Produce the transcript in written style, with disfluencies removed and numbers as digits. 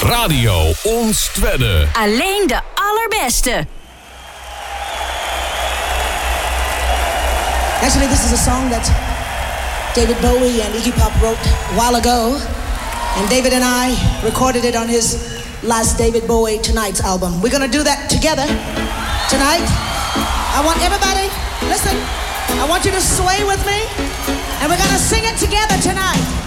Radio Ons Twedde. Alleen de allerbeste. Actually, this is a song that David Bowie and Iggy Pop wrote a while ago. And David and I recorded it on his last David Bowie Tonight's album. We're gonna do that together tonight. I want everybody, listen, I want you to sway with me. And we're gonna sing it together tonight.